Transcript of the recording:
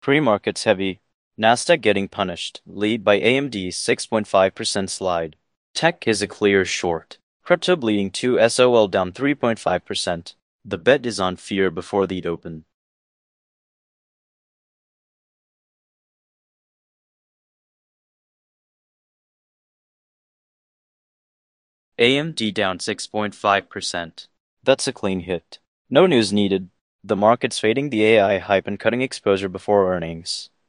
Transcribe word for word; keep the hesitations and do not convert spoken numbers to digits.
Pre-markets heavy. Nasdaq getting punished. Lead by A M D six point five percent slide. Tech is a clear short. Crypto bleeding two S O L down three point five percent. The bet is on fear before lead open. A M D down six point five percent. That's a clean hit. No news needed. The market's fading the A I hype and cutting exposure before earnings.